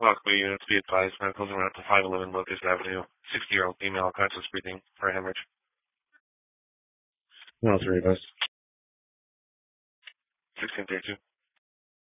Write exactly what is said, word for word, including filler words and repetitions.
Lockaway units be advised. Medicals are at the five eleven Locust Avenue. sixty-year-old female, conscious breathing for a hemorrhage. One oh three of us. sixteen thirty-two.